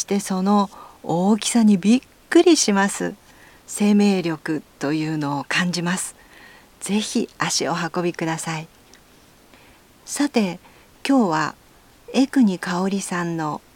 してその大きさにびっくりします。生命力というのを感じます。ぜひ足を運びください。さて今日は江国香織さんの